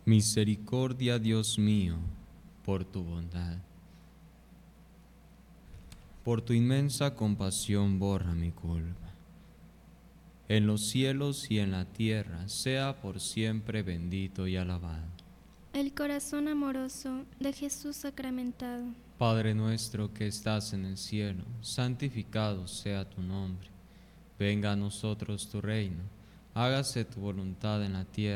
Misericordia, Dios mío, por tu bondad. Por tu inmensa compasión borra mi culpa. En los cielos y en la tierra sea por siempre bendito y alabado. El corazón amoroso de Jesús sacramentado. Padre nuestro que estás en el cielo, santificado sea tu nombre. Venga a nosotros tu reino. Hágase tu voluntad en la tierra